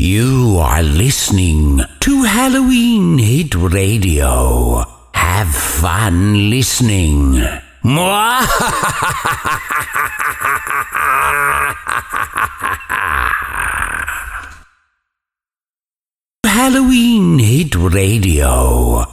You are listening to Halloween Hit Radio. Have fun listening. Halloween Hit Radio.